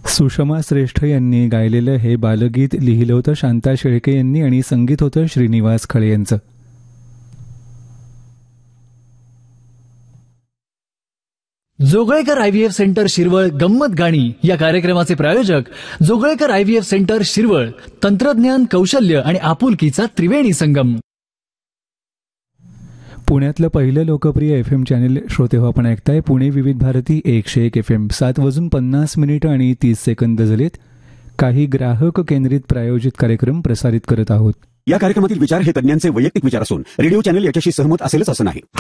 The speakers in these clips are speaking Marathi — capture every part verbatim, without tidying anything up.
सुषमा श्रेष्ठ यांनी गायलेलं हे बालगीत लिहिलं होतं शांता शेळके यांनी आणि संगीत होतं श्रीनिवास खळे यांचं. जोगळेकर आयव्हीएफ सेंटर शिरवळ गंमत गाणी या कार्यक्रमाचे प्रायोजक जोगळेकर आयव्हीएफ सेंटर शिरवळ. तंत्रज्ञान, कौशल्य आणि आपुलकीचा त्रिवेणी संगम. पुण्यातलं पहिलं लोकप्रिय एफ एम चॅनेल श्रोते हो आपण ऐकताय पुणे विविध भारती एकशे एक एफ एम. सात वाजून पन्नास मिनिटं आणि तीस सेकंद झालेत. काही ग्राहक केंद्रित प्रायोजित कार्यक्रम प्रसारित करत आहोत. या कार्यक्रमातील विचार हे तज्ञांचे वैयक्तिक विचार असून रेडिओ चॅनल याच्याशी सहमत असेलच असं नाही.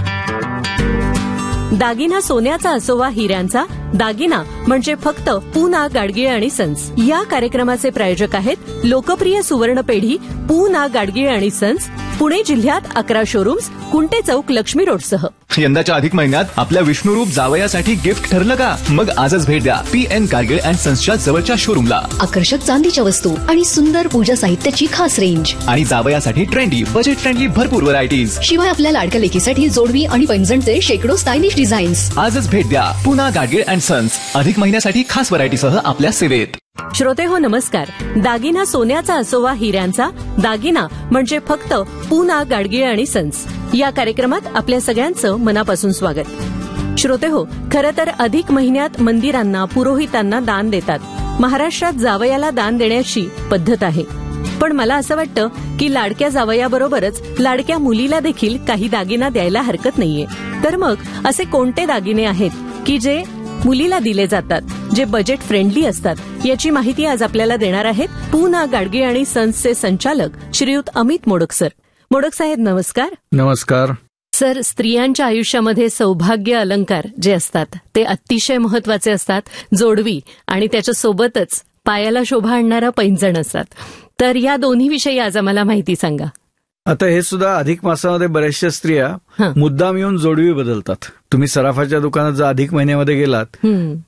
दागिना सोन्याचा असो वा हिऱ्यांचा, दागिना म्हणजे फक्त पूना गाडगीळ आणि सन्स. या कार्यक्रमाचे प्रायोजक आहेत लोकप्रिय सुवर्ण पेढी पूना गाडगीळ आणि सन्स. पुणे जिल्ह्यात अकरा शोरूम्स, कुंटे चौक, लक्ष्मी रोडसह. यंदाच्या अधिक महिन्यात आपल्या विष्णुरूप जावयासाठी गिफ्ट ठरलं का? मग आजच भेट द्या पी एन गाडगीळ अँड सन्सच्या जवळच्या शोरूमला. आकर्षक चांदीच्या वस्तू आणि सुंदर पूजा साहित्याची खास रेंज आणि जावयासाठी ट्रेंडी, बजेट फ्रेंडली भरपूर व्हरायटीज. शिवाय आपल्या लाडक्या लेकीसाठी जोडवी आणि पैंजणचे शेकडो स्टायलिश डिझाईन्स. आजच भेट द्या पुना गाडगीळ अँड सन्स. अधिक महिन्यासाठी खास व्हरायटीसह आपल्या सेवेत. श्रोते हो नमस्कार. दागिना सोन्याचा असो वा हिऱ्यांचा, दागिना म्हणजे फक्त पूना गाडगीळ आणि सन्स. या कार्यक्रमात आपल्या सगळ्यांचं मनापासून स्वागत. श्रोते हो, खरं तर अधिक महिन्यात मंदिरांना, पुरोहितांना दान देतात. महाराष्ट्रात जावयाला दान देण्याची पद्धत आहे. पण मला असं वाटतं की लाडक्या जावयाबरोबरच लाडक्या मुलीला देखील काही दागिना द्यायला हरकत नाहीये. तर मग असे कोणते दागिने आहेत की जे मुलीला दिले जातात, जे बजेट फ्रेंडली असतात, याची माहिती आज आपल्याला देणार आहेत पूना गाडगीळ आणि सन्सचे संचालक श्रीयुत अमित मोडक सर. मोडक साहेब नमस्कार. नमस्कार सर. स्त्रियांच्या आयुष्यामध्ये सौभाग्य अलंकार जे असतात ते अतिशय महत्वाचे असतात. जोडवी आणि त्याच्यासोबतच पायाला शोभा आणणारा पैंजण असतात. तर या दोन्ही विषयी आज आम्हाला माहिती सांगा. आता हे सुद्धा अधिक मासामध्ये बऱ्याचशा स्त्रिया मुद्दाम येऊन जोडवी बदलतात. तुम्ही सराफाच्या दुकानात जर अधिक महिन्यामध्ये गेलात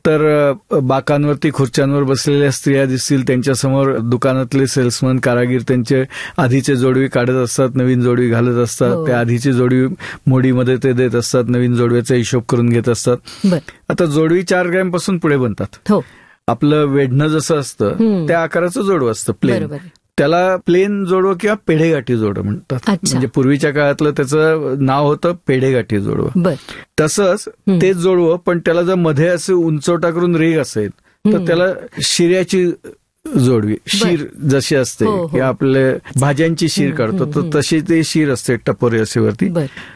तर बाकांवरती खुर्च्यांवर बसलेल्या स्त्रिया दिसतील. त्यांच्यासमोर दुकानातले सेल्समन, कारागीर त्यांचे आधीचे जोडवी काढत असतात, नवीन जोडवी घालत असतात. त्या आधीची जोडवी मोडीमध्ये ते देत असतात, नवीन जोडव्याचा हिशोब करून घेत असतात. आता जोडवी चार ग्रॅम पासून पुढे बनतात. आपलं वेढणं जसं असतं त्या आकाराचं जोडवं असतं प्लेन. त्याला प्लेन जोडवं किंवा पेढेगाठी जोडवं म्हणतात. म्हणजे पूर्वीच्या काळातलं त्याचं नाव होतं पेढेगाठी जोडवं. तसंच तेच जोडवं, पण त्याला जर मध्ये असे उंचवटा करून रेग असेल तर त्याला शिऱ्याची जोडवी, शीर जशी असते किंवा आपले भाज्यांची शीर काढतो तर तशी ते शीर असते टपोरी असे वरती.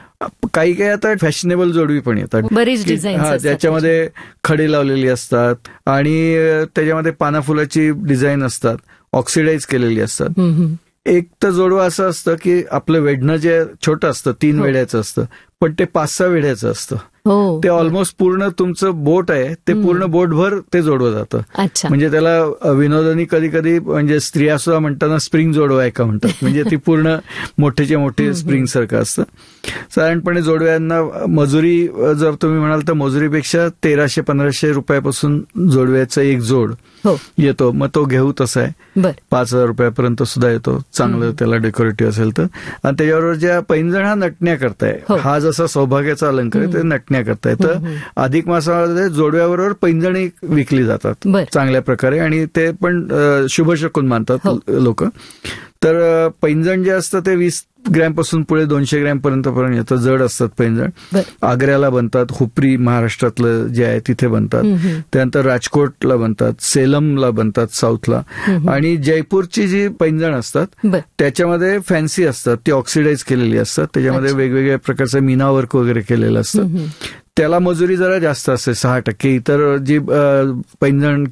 काही काही आता फॅशनेबल जोडवी पण येतात, हा ज्याच्यामध्ये खडे लावलेली असतात आणि त्याच्यामध्ये पाना फुलाची डिझाईन असतात, ऑक्सिडाईज केलेली असतात. एक तर जोडवं असं असतं की आपलं वेढणं जे छोटं असतं तीन वेड्याचं असतं, पण ते पाच सहा वेड्याचं असतं. ते ऑलमोस्ट पूर्ण तुमचं बोट आहे ते पूर्ण बोटभर ते जोडवं जातं. म्हणजे त्याला विनोदानी कधी कधी म्हणजे स्त्रिया सुद्धा म्हणताना स्प्रिंग जोडवं आहे का म्हणतात. म्हणजे ती पूर्ण मोठेच्या मोठे स्प्रिंग सारखं असतं. साधारणपणे जोडव्यांना मजुरी जर तुम्ही म्हणाल तर मजुरीपेक्षा तेराशे पंधराशे रुपयापासून जोडव्याचा एक जोड येतो. मग तो घेऊ तसा आहे पाच हजार रुपयापर्यंत सुद्धा येतो, चांगलं त्याला डेकोरेटिव्ह असेल तर. आणि त्याच्याबरोबर ज्या पैंजण हा नटण्या करताय, हा जसा सौभाग्याचा अलंकार आहे ते नटण्या करताय. तर अधिक मासामध्ये जोडव्याबरोबर पैंजणी विकली जातात चांगल्या प्रकारे आणि ते पण शुभशकुन मानतात लोक. तर पैंजण जे असतं ते वीस ग्रॅम पासून पुढे दोनशे ग्रॅम पर्यंत पर्यंत येतं. जड असतात पैंजण. आग्र्याला बनतात, हुपरी महाराष्ट्रातलं जे आहे तिथे बनतात. त्यानंतर राजकोटला बनतात, सेलमला बनतात साऊथला. आणि जयपूरची जी पैंजण असतात त्याच्यामध्ये फॅन्सी असतात, ती ऑक्सिडाईज केलेली असतात. त्याच्यामध्ये वेगवेगळ्या प्रकारचं मीना वर्क वगैरे केलेलं असतं. त्याला मजुरी जरा जास्त असते सहा टक्के. इतर जी पैंजण